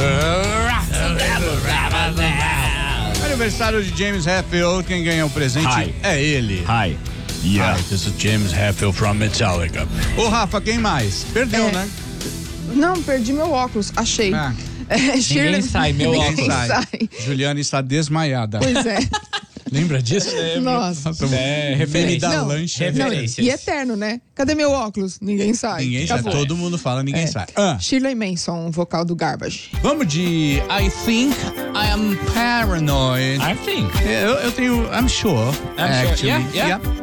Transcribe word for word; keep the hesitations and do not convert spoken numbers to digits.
Aniversário de James Hetfield, quem ganhou o presente Hi. é ele. Hi. Yeah. Hi, this is James Hetfield from Metallica. Ô, Rafa, quem mais? Perdeu, É. né? Não, perdi meu óculos, achei. Ah. É, Shirley... sai, meu Ninguém óculos. sai. Juliana está desmaiada. Pois é. Lembra disso? Nossa. É, Meme referência. da Não, lancha. Não, Referências. e eterno, né? Cadê meu óculos? Ninguém sai. Ninguém sabe. Acabou. Todo mundo fala, ninguém É. sabe. Ah, Shirley Manson, vocal do Garbage. vamos de I think I am paranoid. I think. Eu, eu tenho, I'm sure. I'm sure. actually. Yeah, yeah.